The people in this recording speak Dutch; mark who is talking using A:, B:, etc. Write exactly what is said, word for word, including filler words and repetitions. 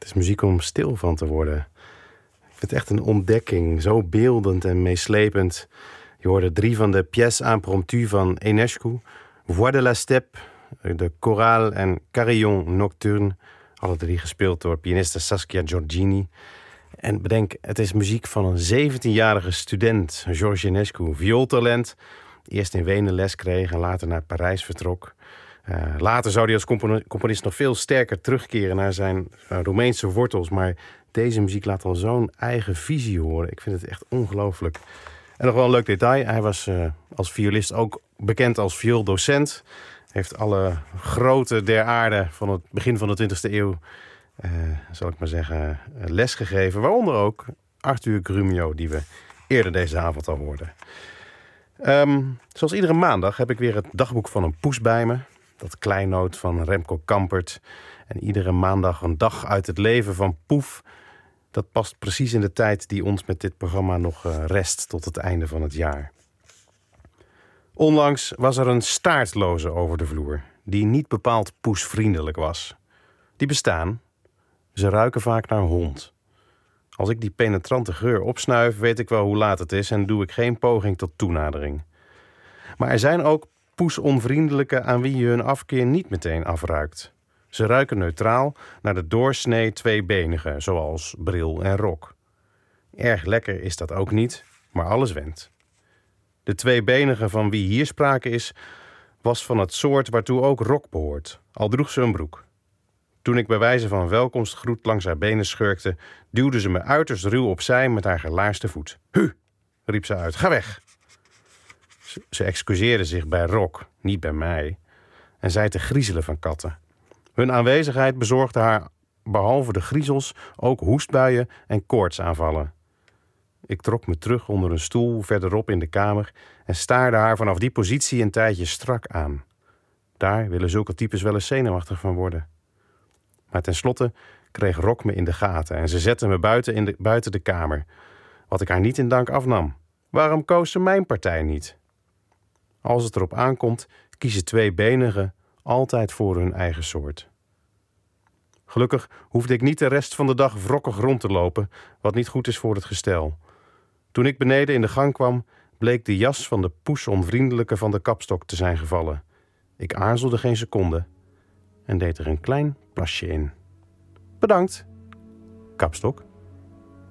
A: is muziek om stil van te worden. Ik vind het echt een ontdekking, zo beeldend en meeslepend. Je hoorde drie van de pièces impromptues van Enescu, Voix de la Steppe, de Chorale en Carillon Nocturne. Alle drie gespeeld door pianiste Saskia Giorgini. En bedenk, het is muziek van een zeventienjarige student, George Enescu, viooltalent. Eerst in Wenen les kreeg en later naar Parijs vertrok. Uh, later zou hij als componist nog veel sterker terugkeren naar zijn uh, Roemeense wortels. Maar deze muziek laat al zo'n eigen visie horen. Ik vind het echt ongelooflijk. En nog wel een leuk detail. Hij was uh, als violist ook bekend als viooldocent. Heeft alle groten der aarde van het begin van de twintigste eeuw, uh, zal ik maar zeggen, uh, les gegeven. Waaronder ook Arthur Grumio, die we eerder deze avond al hoorden. Um, zoals iedere maandag heb ik weer het dagboek van een poes bij me. Dat kleinoot van Remco Kampert. En iedere maandag een dag uit het leven van Poef. Dat past precies in de tijd die ons met dit programma nog rest tot het einde van het jaar. Onlangs was er een staartloze over de vloer, die niet bepaald poesvriendelijk was. Die bestaan. Ze ruiken vaak naar hond. Als ik die penetrante geur opsnuif, weet ik wel hoe laat het is en doe ik geen poging tot toenadering. Maar er zijn ook poesonvriendelijke aan wie je hun afkeer niet meteen afruikt. Ze ruiken neutraal naar de doorsnee tweebenige, zoals bril en rok. Erg lekker is dat ook niet, maar alles went. De tweebenige van wie hier sprake is, was van het soort waartoe ook Rok behoort, al droeg ze een broek. Toen ik bij wijze van welkomstgroet langs haar benen schurkte, duwde ze me uiterst ruw opzij met haar gelaarsde voet. Hu, riep ze uit, ga weg. Ze, ze excuseerde zich bij Rok, niet bij mij, en zei te griezelen van katten. Hun aanwezigheid bezorgde haar, behalve de griezels, ook hoestbuien en koortsaanvallen. Ik trok me terug onder een stoel verderop in de kamer en staarde haar vanaf die positie een tijdje strak aan. Daar willen zulke types wel eens zenuwachtig van worden. Maar tenslotte kreeg Rok me in de gaten en ze zette me buiten, in de, buiten de kamer, wat ik haar niet in dank afnam. Waarom koos ze mijn partij niet? Als het erop aankomt, kiezen tweebenigen altijd voor hun eigen soort. Gelukkig hoefde ik niet de rest van de dag wrokkig rond te lopen, wat niet goed is voor het gestel. Toen ik beneden in de gang kwam, bleek de jas van de poesonvriendelijke van de kapstok te zijn gevallen. Ik aarzelde geen seconde en deed er een klein plasje in. Bedankt, kapstok.